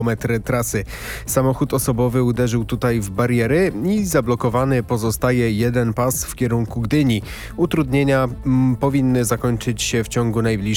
Metry trasy. Samochód osobowy uderzył tutaj w bariery i zablokowany pozostaje jeden pas w kierunku Gdyni. Utrudnienia powinny zakończyć się w ciągu najbliższych